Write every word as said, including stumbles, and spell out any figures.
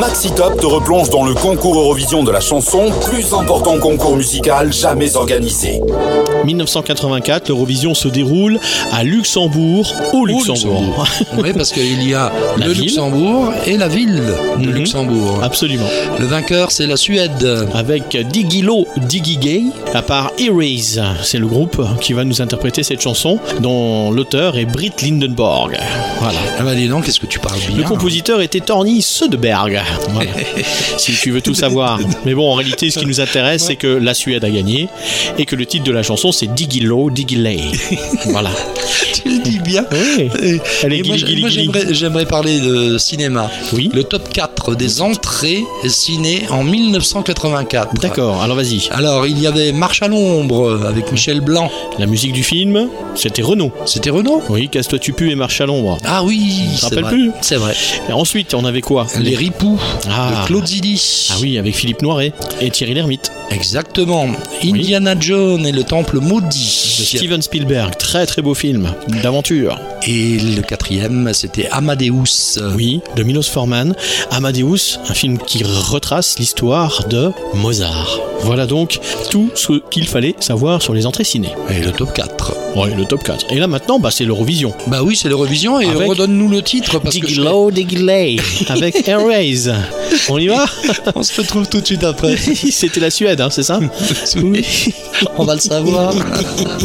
Maxi Top te replonge dans le concours Eurovision de la chanson, plus important concours musical jamais organisé. dix-neuf cent quatre-vingt-quatre, l'Eurovision se déroule à Luxembourg, au Luxembourg. Luxembourg. Oui, parce qu'il y a La le ville. Luxembourg et la ville de Mhm. Luxembourg. Absolument. Le vainqueur, c'est la Suède. Avec Diggy Low, Diggy Gay, à part Erase. C'est le groupe qui va nous interpréter cette chanson, dont l'auteur est Britt Lindenborg. Voilà. Ah bah dis donc, qu'est-ce que tu parles bien. Le compositeur était Torny Söderberg. Voilà. Si tu veux tout savoir. Mais bon, en réalité, ce qui nous intéresse, c'est que la Suède a gagné et que le titre de la chanson, c'est Diggy Low, Diggy Lay. Voilà. Tu le dis bien. Oui. Et, Elle est et moi, guili, guili, moi, guili. j'aimerais, j'aimerais parler de cinéma. Oui. Le top quatre des entrées ciné en dix-neuf cent quatre-vingt-quatre. D'accord, alors vas-y. Alors, il y avait Marche à l'ombre avec Michel Blanc. La musique du film, c'était Renaud. C'était Renaud. Oui, Casse-toi tu pues et Marche à l'ombre. Ah oui, te c'est rappelles vrai. plus C'est vrai. Et ensuite, on avait quoi? Les Ripoux Ah. de Claude Zidi. Ah oui, avec Philippe Noiret et Thierry Lhermitte. Exactement. Indiana Jones et le Temple De maudit. Steven Spielberg, très très beau film d'aventure. Et le quatrième, c'était Amadeus. Oui, de Milos Forman. Amadeus, un film qui retrace l'histoire de Mozart. Voilà donc tout ce qu'il fallait savoir sur les entrées ciné. Et le top quatre. Oui, le top quatre. Et là maintenant, bah, c'est l'Eurovision. Bah oui, c'est l'Eurovision et Avec redonne-nous le titre parce que Diggy je- Low, Diggy Lay, avec Erase. On y va? on se retrouve tout de suite après. C'était la Suède, hein, c'est ça? Oui, on va le savoir.